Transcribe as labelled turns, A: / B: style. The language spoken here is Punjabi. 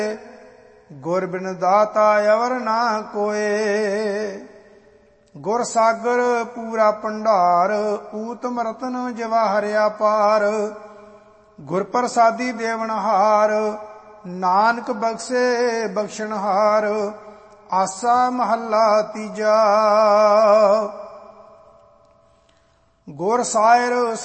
A: ਗੁਰ ਬਿਨ ਦਾਤਾ ਅਵਰ ਨਾ ਕੋਏ। ਗੁਰ ਸਾਗਰ ਪੂਰਾ ਭੰਡਾਰ, ਊਤਮ ਰਤਨ ਜਵਾਹਰ ਅਪਾਰ। ਗੁਰ ਪ੍ਰਸਾਦੀ ਦੇਵਨਹਾਰ, ਨਾਨਕ ਬਖਸ਼ੇ ਬਖਸ਼ਣਹਾਰ। ਆਸਾ ਮਹੱਲਾ ਤੀਜਾ। ਗੁਰ ਸਾਇਰ